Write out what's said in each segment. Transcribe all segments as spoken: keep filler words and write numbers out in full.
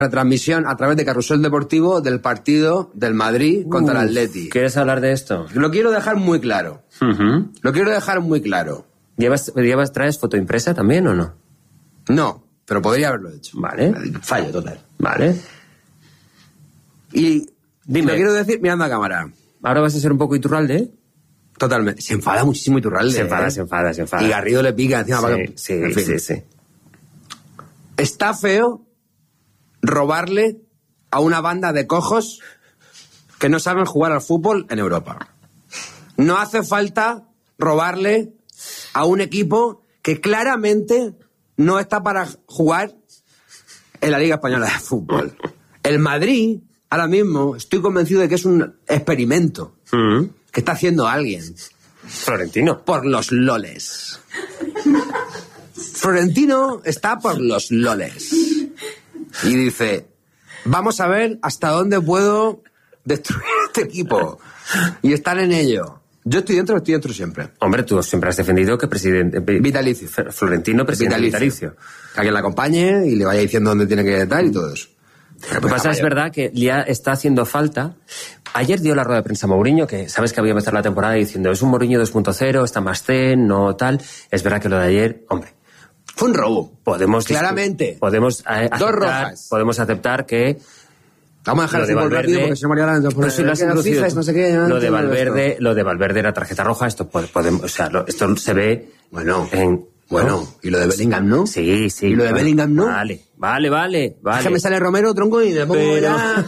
retransmisión a través de Carrusel Deportivo del partido del Madrid contra Uf, el Atleti. ¿Quieres hablar de esto? Lo quiero dejar muy claro. Uh-huh. Lo quiero dejar muy claro. ¿Llevas, llevas, traes fotoimpresa también o no? No, pero podría haberlo hecho. Vale. Fallo total. Vale. Y Dime. lo quiero decir mirando a cámara. ¿Ahora vas a ser un poco Iturralde? Totalmente. Se enfada muchísimo Iturralde. Se enfada, ¿eh? se enfada, se enfada. Y Garrido le pica encima. Sí, para que... sí, en fin. sí, sí. Está feo robarle a una banda de cojos que no saben jugar al fútbol en Europa. No hace falta robarle a un equipo que claramente no está para jugar en la Liga Española de Fútbol. El Madrid, ahora mismo, estoy convencido de que es un experimento Uh-huh. que está haciendo alguien. Florentino. Por los loles. Florentino está por los loles. Y dice, vamos a ver hasta dónde puedo destruir este equipo. Y están en ello. Yo estoy dentro, estoy dentro siempre. Hombre, tú siempre has defendido que presidente... Vitalicio. Florentino, presidente vitalicio. vitalicio. Que alguien le acompañe y le vaya diciendo dónde tiene que estar y todo eso. Lo que pasa es verdad que ya está haciendo falta. Ayer dio la rueda de prensa Mourinho, que sabes que había empezado la temporada diciendo es un Mourinho dos punto cero, está más zen, no tal. Es verdad que lo de ayer, hombre... Fue un robo. Podemos... Claramente. Podemos, eh, aceptar, Dos rojas. Podemos aceptar que... Vamos a dejar Lo el de fútbol Valverde- rápido porque se María Lara Pero si lo has introducido tú. no sé qué, no Lo de entiendo Valverde, esto. lo de Valverde era tarjeta roja, esto pode- podemos, o sea, lo- esto se ve Bueno, en... bueno, ¿no? y lo de Bellingham, ¿no? Sí, sí. ¿Y lo de bueno, Bellingham, no? Vale, vale, vale, vale. Es que me sale Romero, tronco, y le pongo Pero- ya...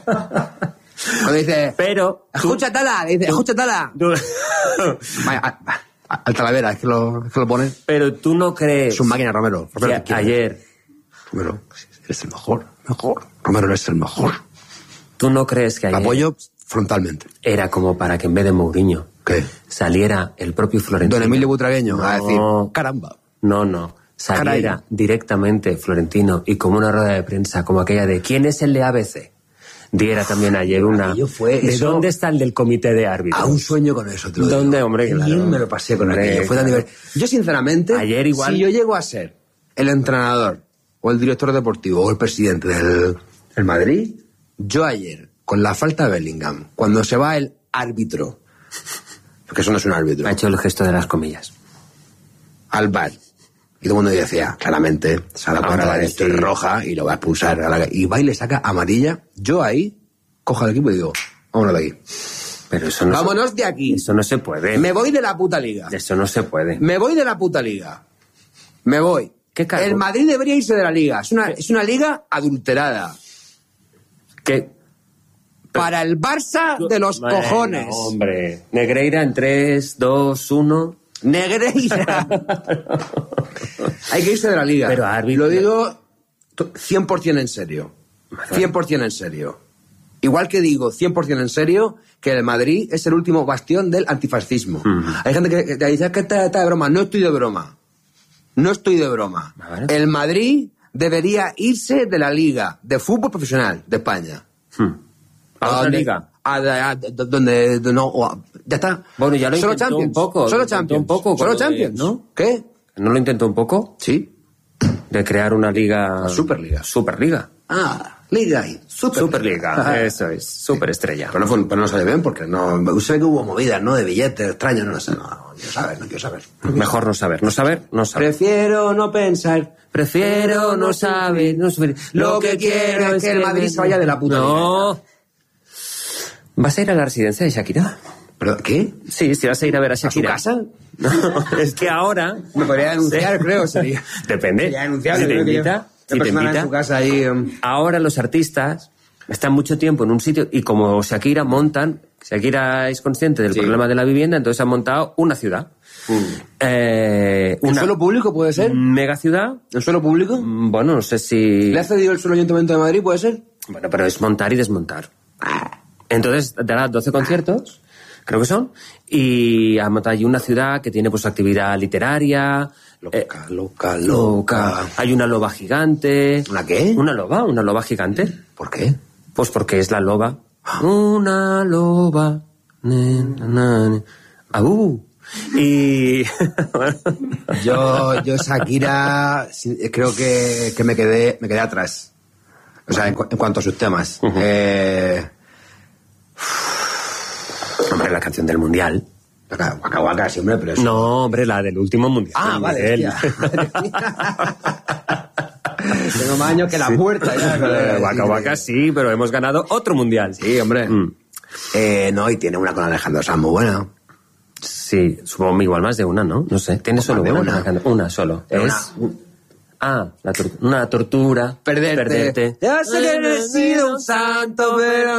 Cuando dice, Pero... tú- escucha Tala, le dice, escucha Tala. tú- Vaya, a- a- al Talavera, es que lo, es que lo pone. Pero tú no crees... Es un máquina, Romero. Romero que te quiere. ayer... Romero, eres el mejor, mejor. Romero, eres el mejor. ¿Tú no crees que Te ayer apoyo frontalmente. era como para que en vez de Mourinho ¿Qué? saliera el propio Florentino? Don Emilio Butragueño, a No. decir, caramba. No, no. Saliera Caray. directamente Florentino y como una rueda de prensa como aquella de ¿quién es el de A B C? Diera también ayer una... aquello fue ¿De eso- dónde está el del comité de árbitros? A un sueño con eso, te lo digo. ¿Dónde, hombre? Qué Claro. bien me lo pasé con Hombre, aquello. Fue tan claro. divertido. Yo, sinceramente, Ayer igual- si yo llego a ser el entrenador o el director deportivo o el presidente del el Madrid, yo ayer, con la falta de Bellingham, cuando se va el árbitro, porque eso no es un árbitro, Ha hecho el gesto de las comillas. al bar, y todo el mundo decía, claramente, se ha dado Ahora cuenta va a de que esto es decir- roja y lo va a expulsar, a la- y va y le saca amarilla, yo ahí cojo al equipo y digo, vámonos de aquí. Pero eso no Vámonos de aquí. Se, eso no se puede. Me voy de la puta liga. Eso no se puede. Me voy de la puta liga. Me voy. ¿Qué cargo? El Madrid debería irse de la liga. Es una, es una liga adulterada. ¿Qué? Para el Barça de los Bueno, cojones. Hombre. Negreira en tres, dos, uno... Negreira. Hay que irse de la liga. Pero árbitro- Lo digo to- cien por ciento en serio. cien por ciento en serio. Igual que digo cien por ciento en serio que el Madrid es el último bastión del antifascismo. Mm. Hay gente que, que te dice que está, está de broma. No estoy de broma. No estoy de broma. A ver. El Madrid debería irse de la liga de fútbol profesional de España. Hmm. ¿A otra donde- liga? A, a- a- donde no, o a- ya está. Bueno, ya lo Solo intentó Champions. un poco, Solo lo intentó Champions. un poco con Solo lo de- Champions. ¿no? ¿Qué? ¿No lo intentó un poco? Sí. De crear una liga... La Superliga. Superliga. Ah, liga y Superliga. Superliga, eso es. Superestrella. Pero no, fue- pero no sale bien porque no. Sé que hubo movidas, ¿no? De billetes extraños, no sé. No, no quiero saber, no quiero saber. Mejor no saber. No saber, no saber. Prefiero no pensar. Prefiero no saber, no saber. Lo que quiero es que el Madrid se vaya de la puta No. ¿Vas a ir a la residencia de Shakira? ¿Pero qué? Sí, si vas a ir a ver a ¿A su Shakira. casa? No, es que ahora... Me podría denunciar, creo, sería. Depende. Sería denunciable. Si te creo que yo- invita, una si te persona invita. en su casa ahí. um, Ahora los artistas están mucho tiempo en un sitio y como Shakira montan, Shakira es consciente del Sí. problema de la vivienda, entonces han montado una ciudad. Eh, ¿El una suelo público puede ser? mega ciudad. ¿El suelo público? Mm, Bueno, no sé si... ¿Le ha cedido el suelo Ayuntamiento de Madrid? ¿Puede ser? Bueno, pero es montar y desmontar. Entonces dará doce conciertos, creo que son, y ha montado allí una ciudad que tiene pues actividad literaria. Loca, eh, loca, loca. loca. Hay una loba gigante. ¿Una qué? Una loba, una loba gigante. ¿Por qué? Pues porque es la loba. Una loba. Ne, na, na, ne. Aú. Y... Yo, yo Shakira, sí, creo que, que me quedé, me quedé atrás. O sea, en, cu en cuanto a sus temas. Uh-huh. eh... Hombre, la canción del Mundial. Waka Waka, sí, hombre, pero eso... No, hombre, la del último Mundial. Ah, vale, tengo más años que la sí. puerta. Ya, Waka Waka sí, pero hemos ganado otro Mundial. Sí, hombre. Mm. Eh, no, y tiene una con Alejandro Sanz muy buena. Sí, supongo igual más de una, ¿no? No sé. ¿Tiene solo de una? una. Una solo. Una. Es... Ah, la tor una tortura. Perderte. Perderte. Ya sé que no he sido un santo, pero...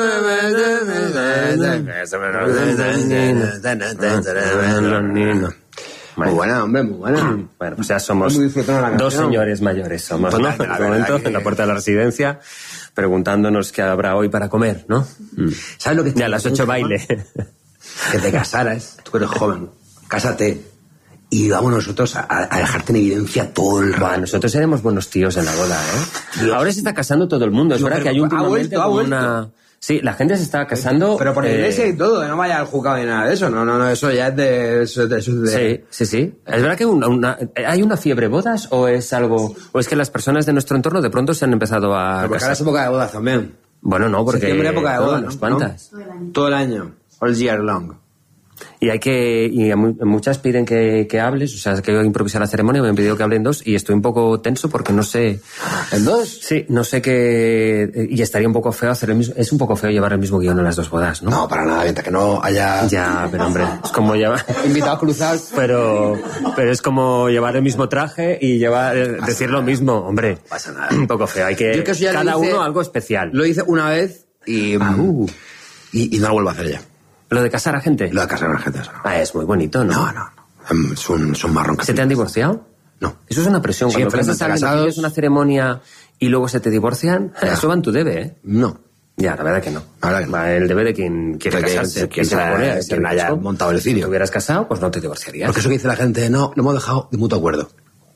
Muy buena, hombre, muy buena. Bueno, pues ya somos dos señores mayores, somos, ¿no? En este momento, en la puerta de la residencia, preguntándonos qué habrá hoy para comer, ¿no? ¿Sabes lo que... Ya a las ocho baile. Que te casaras, tú que eres joven, cásate y vamos nosotros a, a dejarte en evidencia todo el rato. Bueno, nosotros seremos buenos tíos en la boda, ¿eh? Dios. Ahora se está casando todo el mundo, es No, verdad que hay últimamente ha vuelto, ha como vuelto. una... Sí, la gente se está casando... Pero por la eh, iglesia y todo, no vaya al juzgado ni nada de eso. No, no, no, eso ya es de... Eso, es de, eso es de... Sí, sí, sí. ¿Es verdad que una, una, hay una fiebre bodas o es algo... o es que las personas de nuestro entorno de pronto se han empezado a Pero porque ahora casar? es época de bodas también. Bueno, no, porque... Septiembre, época de bodas, unas ¿no? cuantas. ¿No? Todo el año. All year long. Y hay que... y a mu muchas piden que, que hables, o sea, que yo improvisar la ceremonia, me han pedido que hable en dos y estoy un poco tenso porque no sé... ¿En dos? Sí, no sé qué... y estaría un poco feo hacer el mismo... Es un poco feo llevar el mismo guión en las dos bodas, ¿no? No, para nada, mientras que no haya... Ya, pero hombre, es como llevar... Invitados cruzados. Pero, pero es como llevar el mismo traje y llevar eh, decir lo mismo, hombre. Pasa nada. Un poco feo, hay que... Yo es que eso ya lo cada hice- uno algo especial. Lo hice una vez y... Ah, uh. y, y no lo vuelvo a hacer ya. Lo de casar a gente. Lo de casar a la gente, eso no. Ah, es muy bonito, ¿no? No, no, no. Es un, es un marrón que... ¿Se te han divorciado? No. Eso es una presión. Sí, Cuando enfrente casas a alguien, casados. tienes una ceremonia y luego se te divorcian, Ya. eso va en tu debe, ¿eh? No. Ya, la verdad que no. La verdad que no. Va el debe de quien quiere De quien- casarse. de quien se lo haya- pone, de es quien el haya riesgo. montado el cirio. Si te hubieras casado, pues no te divorciarías. Porque eso que dice la gente, no, lo hemos dejado de mutuo acuerdo.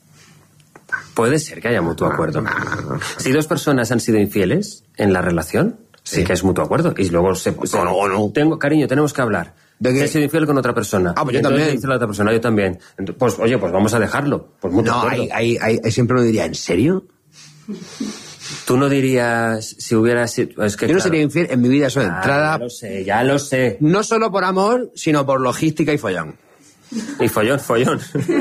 Puede ser que haya mutuo acuerdo. Si dos personas han sido infieles en la relación, sí, Sí. que es mutuo acuerdo. Y luego se... O no, o no. Tengo, cariño, tenemos que hablar. ¿De qué? He sido infiel con otra persona. Ah, pues Y yo entonces también. dice la otra persona, yo también. Entonces, pues, oye, pues vamos a dejarlo. Pues mutuo No, acuerdo. hay, hay, hay, hay- siempre uno diría, ¿en serio? Tú no dirías, si hubieras sido... Es que, Yo no claro, sería infiel en mi vida, eso de ah, entrada. Ya lo sé, ya lo sé. No solo por amor, sino por logística y follón. Y follón, follón.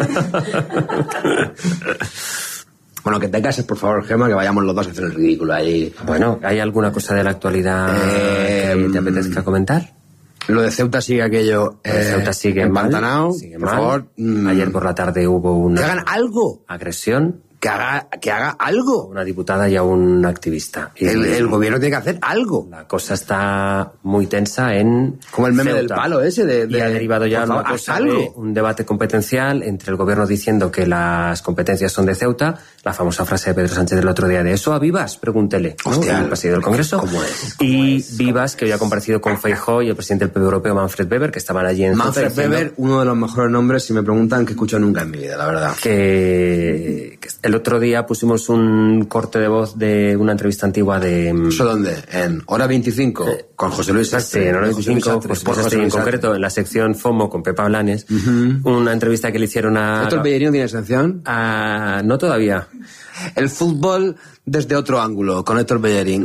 Bueno, que te cases, por favor, Gemma, que vayamos los dos a hacer el ridículo ahí. Bueno, ¿hay alguna cosa de la actualidad Eh, que te apetezca comentar? Lo de Ceuta sigue aquello. Lo de eh, Ceuta sigue mal, empantanado. sigue por mal. favor. mm, Ayer por la tarde hubo Que una hagan algo. agresión Que haga, que haga algo. a una diputada y a un activista. Y El, el gobierno tiene que hacer algo. la cosa está muy tensa en Como el meme Ceuta. del palo ese de... de Y ha derivado ya por una favor, haz cosa algo. de un debate competencial entre el gobierno diciendo que las competencias son de Ceuta, la famosa frase de Pedro Sánchez del otro día de ¿eso a Vivas? Pregúntele. ¿no? Hostia, El presidente del Congreso. ¿cómo es? Y Vivas, que hoy ha comparecido con Feijóo y el presidente del P B Europeo, Manfred Weber, que estaban allí en Ceuta Manfred diciendo Weber, uno de los mejores nombres, si me preguntan, que he escuchado nunca en mi vida, la verdad. que, que el otro día pusimos un corte de voz de una entrevista antigua de... ¿Eso dónde? En Hora veinticinco, con José Luis Sastre. Sí, en hora José Luis veinticinco, Sastre, pues, por por José en Luis Sastre. concreto, en la sección FOMO con Pepa Blanes, una entrevista que le hicieron a... ¿Héctor Bellerín tiene sección? a- no todavía. El fútbol desde otro ángulo, con Héctor Bellerín.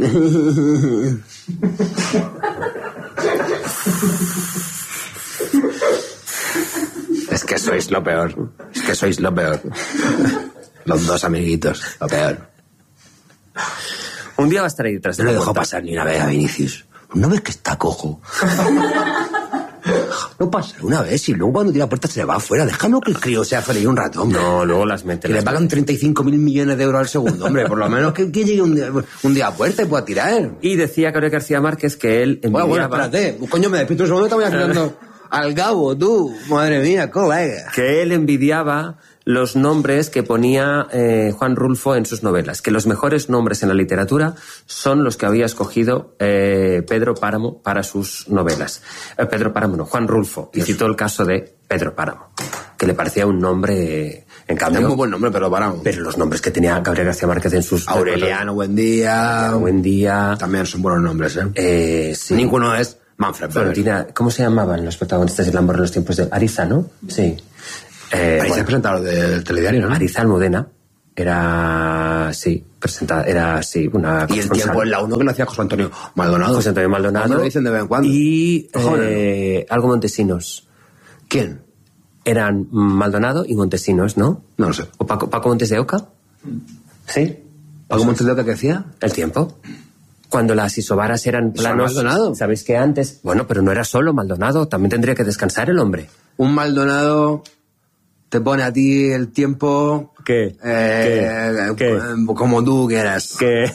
Es que sois lo peor. Es que sois lo peor. Los dos amiguitos, lo peor. Un día va a estar ahí detrás de No la le dejó puerta. pasar ni una vez a Vinicius. ¿No ves que está cojo? No pasa una vez y luego cuando tira la puerta se le va afuera. Déjalo que el crío sea feliz un rato, hombre. No, luego las mete. Que le las pagan treinta y cinco mil millones de euros al segundo, hombre. Por lo menos que, que llegue un día, un día a puerta y pueda tirar. Y decía Gabriel García Márquez que él Bueno, bueno, envidiaba, espérate. Coño, me despierto un segundo y te voy haciendo al Gabo, tú. Madre mía, colega. que él envidiaba los nombres que ponía eh, Juan Rulfo en sus novelas, que los mejores nombres en la literatura son los que había escogido eh, Pedro Páramo para sus novelas. Eh, Pedro Páramo, no, Juan Rulfo, y citó el caso de Pedro Páramo, que le parecía un nombre, eh, en cambio... Es muy buen nombre, pero paramos. Pero los nombres que tenía Gabriel García Márquez en sus... Aureliano, buen día. Buen día... También son buenos nombres, ¿eh? Eh, sí. Ninguno es Manfred Weber. Florentina, ¿cómo se llamaban los protagonistas del Amor en los tiempos de Ariza, no? Sí. Eh, Ahí bueno, se presentador del telediario, ¿no? Ariza Almudena era... Sí, presenta, era así, una... Y el tiempo en la uno que lo hacía José Antonio Maldonado. José Antonio Maldonado. Me lo dicen de vez en cuando. Y eh, algo Montesinos. ¿Quién? Eran Maldonado y Montesinos, ¿no? No lo sé. ¿O Paco, Paco Montes de Oca? Sí. ¿Paco Montes de Oca qué decía? El tiempo. Cuando las isobaras eran planos... Maldonado. ¿Sabéis que antes? Bueno, pero no era solo Maldonado, también tendría que descansar el hombre. Un Maldonado te pone a ti el tiempo... ¿Qué? Eh, ¿Qué? ¿Qué? Como tú quieras. Que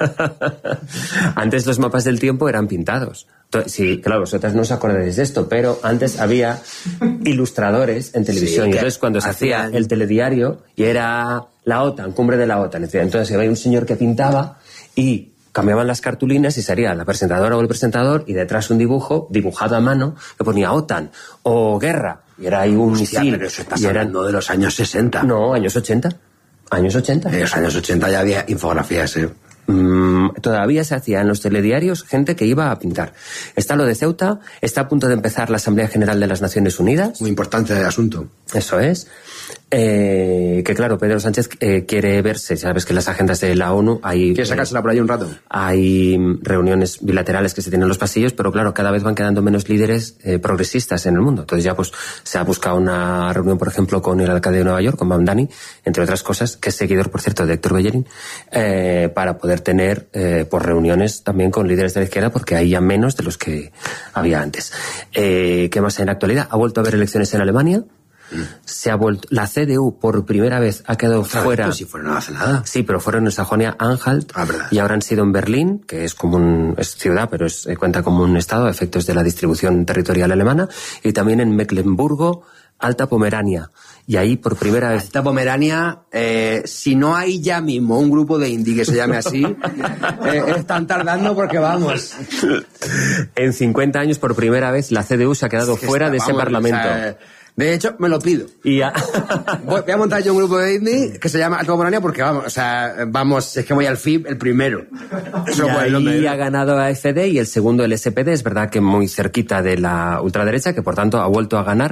antes los mapas del tiempo eran pintados. Sí, claro, vosotras no os acordáis de esto, pero antes había ilustradores en televisión. Sí, y entonces cuando se hacía hacían... el telediario y era la OTAN, cumbre de la OTAN, entonces había un señor que pintaba y cambiaban las cartulinas y salía la presentadora o el presentador y detrás un dibujo dibujado a mano que ponía OTAN o guerra. Y era ahí un Hostia, misil. pero eso estás y eran... hablando de los años sesenta. No, años ochenta. Años ochenta. En los años ochenta ya había infografías, ¿eh? Mm, todavía se hacía en los telediarios gente que iba a pintar. Está lo de Ceuta, está a punto de empezar la Asamblea General de las Naciones Unidas. Muy importante el asunto. Eso es. Eh, que claro, Pedro Sánchez eh, quiere verse, sabes que en las agendas de la ONU hay... ¿Quieres sacársela por ahí un rato? Hay reuniones bilaterales que se tienen en los pasillos, pero claro, cada vez van quedando menos líderes eh, progresistas en el mundo. Entonces ya pues se ha buscado una reunión, por ejemplo, con el alcalde de Nueva York, con Mamdani, entre otras cosas, que es seguidor, por cierto, de Héctor Bellerín, eh, para poder tener eh, pues reuniones también con líderes de la izquierda, porque hay ya menos de los que había antes. Eh, ¿Qué más hay en la actualidad? Ha vuelto a haber elecciones en Alemania. Se ha vuelto, la C D U por primera vez ha quedado fuera. Pues si fuera no hace nada. Sí, pero fueron en Sajonia-Anhalt ah, verdad. y ahora han sido en Berlín, que es como un, es ciudad, pero es, cuenta como un estado a efectos de la distribución territorial alemana, y también en Mecklemburgo, Alta Pomerania. Y ahí por primera vez... Alta Pomerania, eh, si no hay ya mismo un grupo de indie que se llame así, eh, están tardando porque vamos. En cincuenta años por primera vez la C D U se ha quedado es que fuera está, de ese vamos, parlamento. O sea, de hecho, me lo pido. Y a... voy, voy a montar yo un grupo de indie que se llama Alta Pomerania porque vamos, o sea, vamos, es que voy al F I B el primero. Eso y ahí nombre. Ha ganado a F D y el segundo el S P D, es verdad que muy cerquita de la ultraderecha, que por tanto ha vuelto a ganar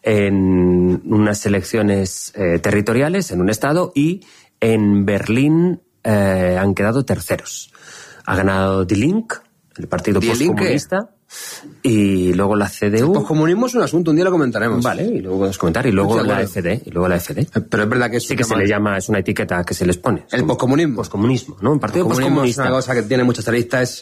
en unas elecciones eh, territoriales en un estado, y en Berlín eh, han quedado terceros. Ha ganado Die Linke, el partido Die postcomunista. Y luego la C D U. El poscomunismo es un asunto, un día lo comentaremos. Vale, y luego podemos comentar. Y luego la F D. Y luego la F D. Pero es verdad que sí que se le llama, es una etiqueta que se les pone. El poscomunismo. Poscomunismo, ¿no? Un partido poscomunista. Es una cosa que tiene muchas aristas.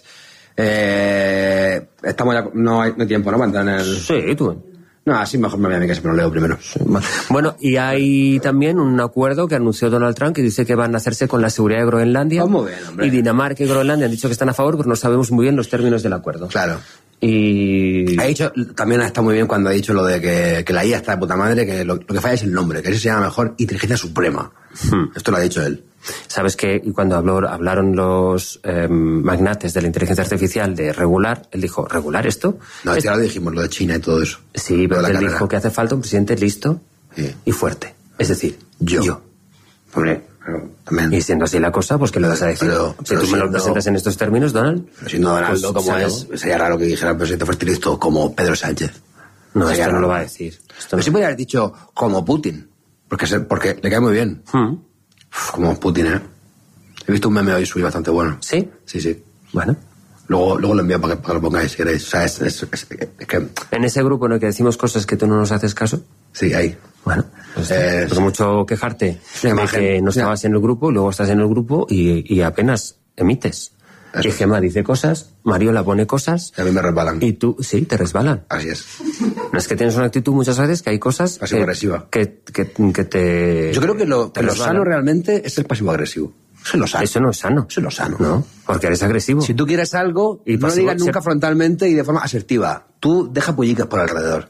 Eh, estamos ya, no hay, no hay tiempo, ¿no? Para entrar en el... Sí, tú. No, así mejor me voy a mí que siempre lo leo primero. Sí, bueno, y hay también un acuerdo que anunció Donald Trump que dice que van a hacerse con la seguridad de Groenlandia. Oh, muy bien, hombre. Y Dinamarca y Groenlandia han dicho que están a favor, pero no sabemos muy bien los términos del acuerdo. Claro. Y... Ha dicho, también está muy bien cuando ha dicho lo de que, que la I A está de puta madre, que lo, lo que falla es el nombre, que eso se llama mejor Inteligencia Suprema. Hmm. Esto lo ha dicho él. Sabes que y cuando habló, hablaron los eh, magnates de la inteligencia artificial de regular, él dijo, ¿regular esto? No, es... ya lo dijimos, lo de China y todo eso. Sí, pero él carrera. dijo que hace falta un presidente listo sí. y fuerte. Es decir, yo. yo. Hombre, también. Y siendo así la cosa, pues ¿qué le vas a decir? Pero, si pero tú siendo, me lo presentas en estos términos, Donald. Pero siendo Donaldo, pues, como es, sería raro que dijera el presidente fuerte listo como Pedro Sánchez. No, esto no lo va a decir. Esto pero no. sí podría haber dicho como Putin, porque, se, porque le cae muy bien. Hmm. Uf, como Putin, ¿eh? He visto un meme hoy suyo bastante bueno. ¿Sí? Sí, sí. Bueno. Luego, luego lo envío para que, para que lo pongáis, si queréis. O sea, es, es, es, es que... En ese grupo en el que decimos cosas que tú no nos haces caso. Sí, ahí. Bueno, pues eh, por mucho quejarte de que no estabas en el grupo, luego estás en el grupo y, y apenas emites. Eso. Y Gemma dice cosas, Mariola pone cosas. Y a mí me resbalan. Y tú, sí, te resbalan. Así es. No es que tienes una actitud muchas veces que hay cosas pasivo-agresiva. Que, que, que, que te... Yo creo que lo, que lo sano realmente es el pasivo-agresivo. Eso no es sano. Eso no es sano. Eso no es sano. No, porque eres agresivo. Si tú quieres algo, y no lo digas nunca ser... frontalmente y de forma asertiva. Tú deja pullicas por alrededor.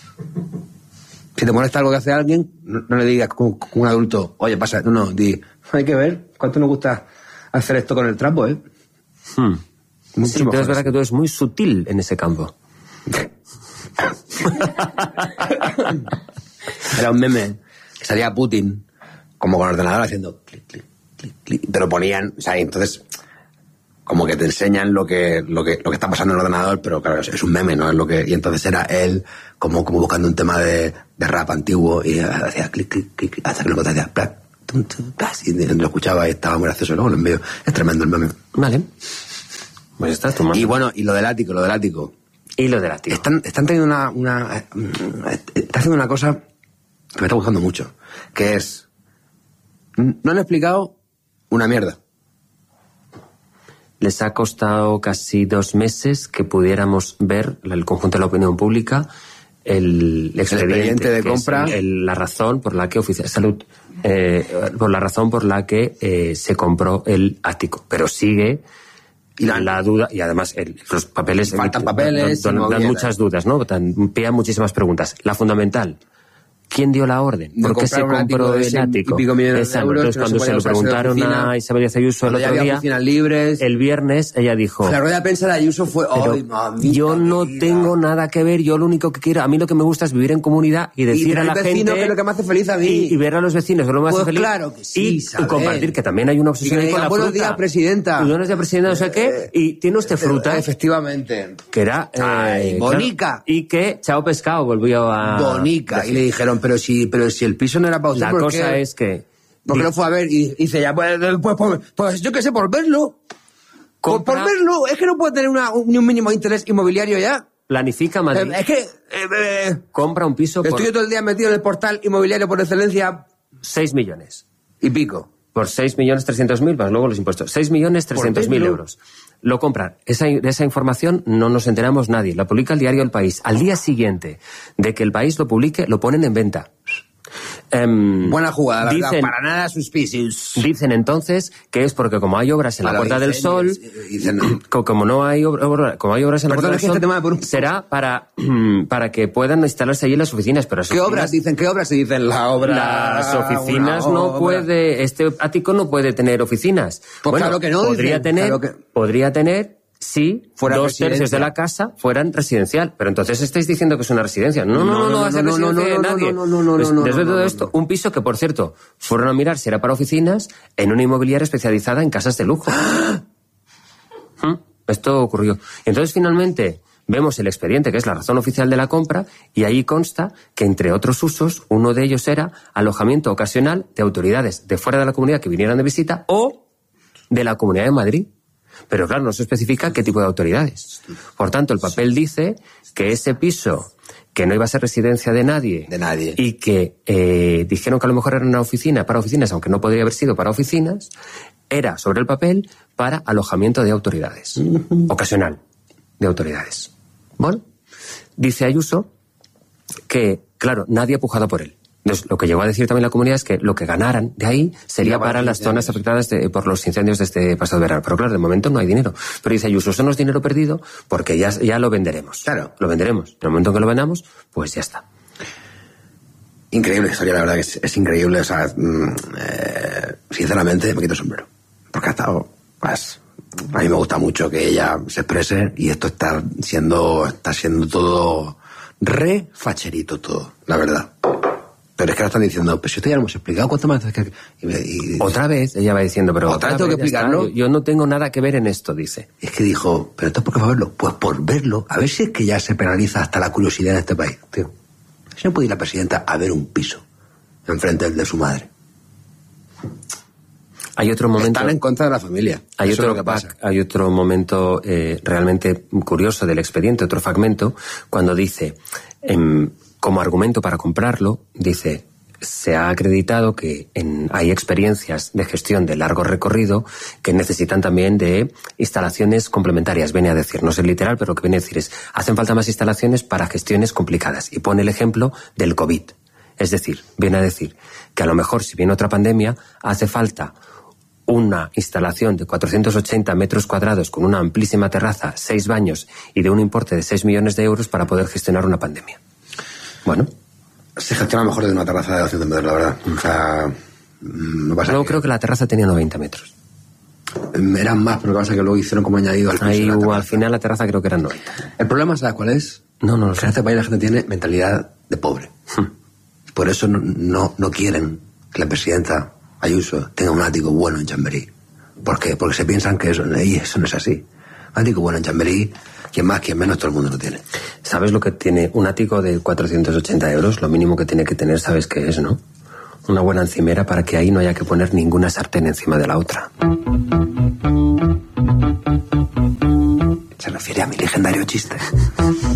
Si te molesta algo que hace alguien, no, no le digas como, como un adulto, oye, pasa, no, no, di, hay que ver cuánto nos gusta hacer esto con el trapo, ¿eh? Hmm. Sí, pero es verdad que tú eres muy sutil en ese campo. Era un meme que salía Putin como con el ordenador haciendo clic, clic, clic, clic, te lo ponían, o sea, y entonces como que te enseñan lo que, lo que, lo que está pasando en el ordenador, pero claro, es un meme, ¿no? Es lo que, y entonces era él como, como buscando un tema de, de rap antiguo y hacía clic, clic, clic, hasta que lo hacía plac, tum, tum, y lo escuchaba y estaba muy gracioso. Luego lo envío. Es tremendo el meme. Vale. Pues estás tomando. Y bueno, y lo del ático, lo del ático. Y lo del ático. Están, están teniendo una, una... Está haciendo una cosa que me está gustando mucho, que es... No han explicado una mierda. Les ha costado casi dos meses que pudiéramos ver el conjunto de la opinión pública el expediente, el expediente de compra, el, el, la razón por la que oficial salud eh, por la razón por la que eh, se compró el ático, pero sigue y la, la duda y además el, los papeles faltan papeles, dan, dan, dan muchas dudas, ¿no? Dan, piden muchísimas preguntas. La fundamental. ¿Quién dio la orden? ¿Por qué se compró el ático? Exacto. Entonces, cuando se lo preguntaron a Isabel Díaz Ayuso el otro día, libres. el viernes, ella dijo... La rueda de prensa de Ayuso fue... ¡Ay, mamita, yo no querida! tengo nada que ver, yo lo único que quiero... A mí lo que me gusta es vivir en comunidad y decir y a la gente... que es lo que me hace feliz a mí. Y, y ver a los vecinos, que es lo que me hace pues feliz. Claro que sí, y, y compartir, que también hay una obsesión y con la buenos fruta. días, presidenta. Buenos días, presidenta, no sé qué. Y tiene usted fruta. Eh, efectivamente. Que era... Eh, Ay, bonica. Claro, y que Chao Pescado volvió a... Bonica. Y le dijeron, pero si, pero si el piso no era para usted, la ¿por cosa qué? es que... Porque no fue a ver y dice ya, pues, pues, pues, pues yo qué sé, por verlo. Compra, por, por verlo. Es que no puede tener una, un, ni un mínimo interés inmobiliario ya. Planifica Madrid. Eh, es que... Eh, eh, compra un piso estoy por... yo todo el día metido en el portal inmobiliario por excelencia. seis millones. Y pico. Por seis millones trescientos mil, más luego los impuestos. seis millones trescientos mil euros. Lo compran. Esa, de esa información no nos enteramos nadie. La publica el diario El País. Al día siguiente de que El País lo publique, lo ponen en venta. Um, Buena jugada, la dicen, verdad, para nada suspicious. Dicen entonces que es porque como hay obras en la Puerta del Sol, dicen, como no hay obra, como hay obras en la Puerta del Sol, un... será para para que puedan instalarse allí las oficinas. Pero ¿Qué obras dicen? ¿Qué obras se dicen? La obra. Las oficinas no obra. puede, este ático no puede tener oficinas. Pues bueno, claro que no. Podría dicen, tener, claro que... podría tener. Si fuera dos tercios de la casa fueran residencial. Pero entonces estáis diciendo que es una residencia. No, no, no, no, no va a ser no, residencia no, no, de nadie. No, no, no, no, no, Después de no, todo no, esto, no. un piso que, por cierto, fueron a mirar si era para oficinas en una inmobiliaria especializada en casas de lujo. ¿Mm? Esto ocurrió. Y entonces, finalmente, vemos el expediente, que es la razón oficial de la compra, y ahí consta que, entre otros usos, uno de ellos era alojamiento ocasional de autoridades de fuera de la comunidad que vinieran de visita o de la Comunidad de Madrid. Pero claro, no se especifica qué tipo de autoridades. Por tanto, el papel dice que ese piso, que no iba a ser residencia de nadie, de nadie. y que eh, dijeron que a lo mejor era una oficina para oficinas, aunque no podría haber sido para oficinas, era sobre el papel para alojamiento de autoridades, uh-huh. ocasional de autoridades. Bueno, dice Ayuso que, claro, nadie ha pujado por él. Entonces, lo que llegó a decir también la comunidad es que lo que ganaran de ahí sería para las zonas afectadas de, por los incendios de este pasado verano. Pero claro, de momento no hay dinero. Pero dice Ayuso, eso no es dinero perdido porque ya, ya lo venderemos. Claro. Lo venderemos. En el momento en que lo vendamos, pues ya está. Increíble historia, la verdad que es, es increíble. O sea, mm, eh, sinceramente me quito el sombrero. Porque ha estado, pues, a mí me gusta mucho que ella se exprese y esto está siendo, está siendo todo re facherito todo, la verdad. Pero es que ahora están diciendo, pues si esto ya lo hemos explicado, ¿cuánto más? Que... Y, y... Otra vez, ella va diciendo, pero... Otra vez tengo que explicarlo. Yo, yo no tengo nada que ver en esto, dice. Es que dijo, ¿pero esto por qué va a verlo? Pues por verlo. A ver si es que ya se penaliza hasta la curiosidad en este país, tío. Si no puede ir la presidenta a ver un piso enfrente del de su madre. Hay otro momento... Están en contra de la familia. Hay, Eso otro, es lo que pasa. hay otro momento eh, realmente curioso del expediente, otro fragmento, cuando dice... Eh, como argumento para comprarlo, dice, se ha acreditado que en, hay experiencias de gestión de largo recorrido que necesitan también de instalaciones complementarias, viene a decir, no es literal, pero lo que viene a decir es, hacen falta más instalaciones para gestiones complicadas. Y pone el ejemplo del COVID. Es decir, viene a decir que a lo mejor si viene otra pandemia, hace falta una instalación de cuatrocientos ochenta metros cuadrados con una amplísima terraza, seis baños y de un importe de seis millones de euros para poder gestionar una pandemia. Bueno. Se gestiona mejor de una terraza de doscientos metros, la verdad. O sea, no pasa Luego que... creo que la terraza tenía noventa metros. Eran más, pero lo que pasa es que luego hicieron como añadido al piso. Ahí hubo, al final la terraza creo que eran noventa. El problema, ¿sabes cuál es? No, no lo sé. sé. En este país la gente tiene mentalidad de pobre. Hmm. Por eso no, no, no quieren que la presidenta Ayuso tenga un ático bueno en Chamberí. ¿Por qué? Porque se piensan que eso, eso no es así. Un ático bueno en Chamberí, quien más, quien menos, todo el mundo lo tiene. ¿Sabes lo que tiene un ático de cuatrocientos ochenta euros? Lo mínimo que tiene que tener, ¿sabes qué es, no? Una buena encimera para que ahí no haya que poner ninguna sartén encima de la otra. Se refiere a mi legendario chiste.